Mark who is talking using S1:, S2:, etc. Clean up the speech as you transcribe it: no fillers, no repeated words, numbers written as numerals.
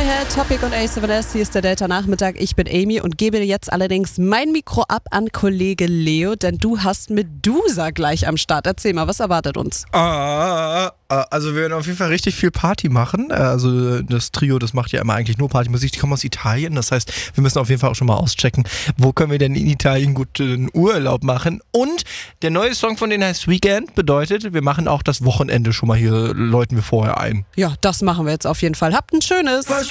S1: Radiohead, Topic und A7S. Hier ist der Delta-Nachmittag. Ich bin Amy und gebe jetzt allerdings mein Mikro ab an Kollege Leo, denn du hast Medusa gleich am Start. Erzähl mal, was erwartet uns?
S2: Also wir werden auf jeden Fall richtig viel Party machen. Also das Trio, das macht ja immer eigentlich nur Partymusik. Die kommen aus Italien. Das heißt, wir müssen auf jeden Fall auch schon mal auschecken, wo können wir denn in Italien guten Urlaub machen. Und der neue Song von denen heißt Weekend. Bedeutet, wir machen auch das Wochenende schon mal hier, läuten wir vorher ein.
S1: Ja, das machen wir jetzt auf jeden Fall. Habt ein schönes.